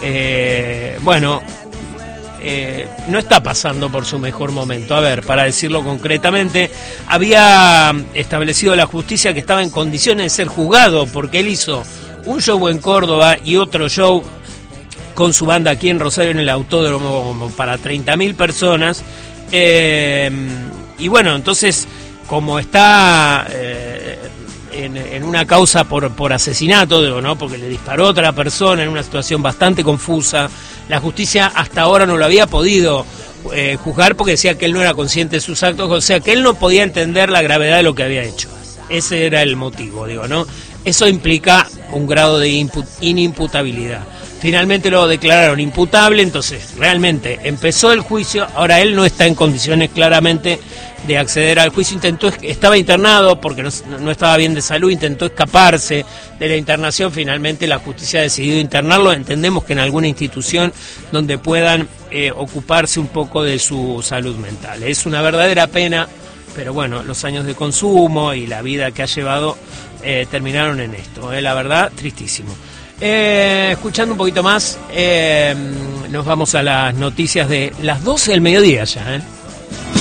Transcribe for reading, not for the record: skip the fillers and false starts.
bueno, no está pasando por su mejor momento. A ver, para decirlo concretamente, había establecido la justicia que estaba en condiciones de ser juzgado porque él hizo un show en Córdoba y otro show con su banda aquí en Rosario en el Autódromo como para 30.000 personas. Y bueno, entonces, como está en una causa por asesinato, digo, ¿no? Porque le disparó a otra persona en una situación bastante confusa, la justicia hasta ahora no lo había podido juzgar porque decía que él no era consciente de sus actos, o sea que él no podía entender la gravedad de lo que había hecho. Ese era el motivo, digo, ¿no? Eso implica un grado de inimputabilidad. Finalmente lo declararon imputable, entonces realmente empezó el juicio, ahora él no está en condiciones claramente de acceder al juicio, estaba internado porque no estaba bien de salud, intentó escaparse de la internación, finalmente la justicia ha decidido internarlo, entendemos que en alguna institución donde puedan ocuparse un poco de su salud mental. Es una verdadera pena, pero bueno, los años de consumo y la vida que ha llevado terminaron en esto, la verdad, tristísimo. Escuchando un poquito más, nos vamos a las noticias de las 12 del mediodía ya,